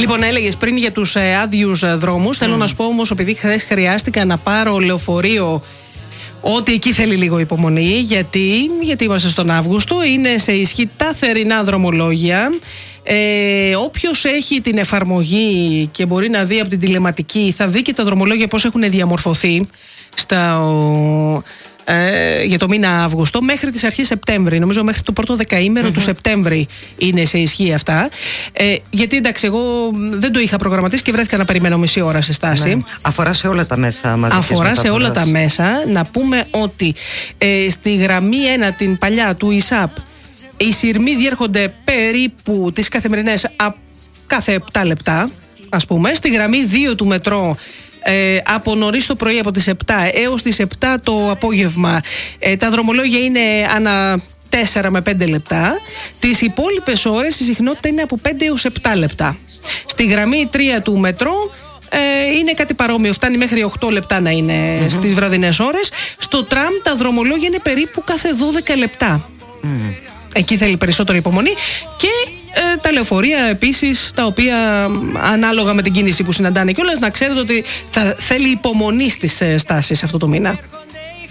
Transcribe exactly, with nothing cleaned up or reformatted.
Λοιπόν, έλεγες πριν για τους ε, άδειους ε, δρόμους. Mm. Θέλω να σου πω όμως, επειδή χθες χρειάστηκα να πάρω λεωφορείο, ότι εκεί θέλει λίγο υπομονή. Γιατί, γιατί είμαστε στον Αύγουστο, είναι σε ισχύ τα θερινά δρομολόγια. Ε, όποιος έχει την εφαρμογή και μπορεί να δει από την τηλεματική, θα δει και τα δρομολόγια πώς έχουν διαμορφωθεί στα, ο, ε, για το μήνα Αύγουστο μέχρι τις αρχές Σεπτέμβρη. Νομίζω μέχρι το πρώτο δεκαήμερο mm-hmm. του Σεπτέμβρη είναι σε ισχύ αυτά. Ε, γιατί εντάξει, εγώ δεν το είχα προγραμματίσει και βρέθηκα να περιμένω μισή ώρα σε στάση. Ναι. Αφορά σε όλα τα μέσα μαζικής Αφορά σε όλα τα μέσα. Να πούμε ότι ε, στη γραμμή ένα, την παλιά του ΙΣΑΠ, οι σειρμοί διέρχονται περίπου τις καθημερινές α, κάθε επτά λεπτά, ας πούμε. Στη γραμμή δύο του μετρό, ε, από νωρίς το πρωί, από τις επτά έως τις επτά το απόγευμα, ε, τα δρομολόγια είναι ανά τέσσερα με πέντε λεπτά. Τις υπόλοιπες ώρες η συχνότητα είναι από πέντε έως επτά λεπτά. Στη γραμμή τρία του μετρό ε, είναι κάτι παρόμοιο, φτάνει μέχρι οκτώ λεπτά να είναι mm-hmm. στις βραδινές ώρες. Στο τραμ τα δρομολόγια είναι περίπου κάθε δώδεκα λεπτά. Mm. Εκεί θέλει περισσότερη υπομονή. Και ε, τα λεωφορεία επίσης, τα οποία ανάλογα με την κίνηση που συναντάνε κιόλας, να ξέρετε ότι θα θέλει υπομονή στις ε, στάσεις αυτό το μήνα.